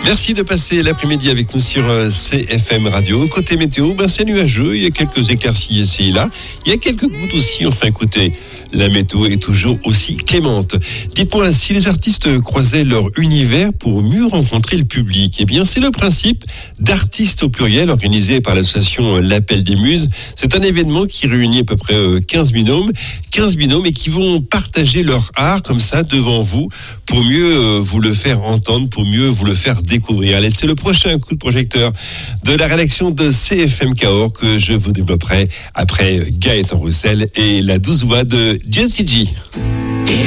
Merci de passer l'après-midi avec nous sur CFM Radio. Côté météo, c'est nuageux, il y a quelques éclaircies ici et là. Il y a quelques gouttes aussi, enfin écoutez, la météo est toujours aussi clémente. Dites-moi, si les artistes croisaient leur univers pour mieux rencontrer le public, eh bien c'est le principe d'Artistes au pluriel organisé par l'association L'Appel des Muses. C'est un événement qui réunit à peu près 15 binômes et qui vont partager leur art comme ça devant vous pour mieux vous le faire entendre, pour mieux vous le faire découvrir. Allez, c'est le prochain coup de projecteur de la rédaction de CFM Cahors que je vous développerai après Gaëtan Roussel et la douce voix de Jessie J.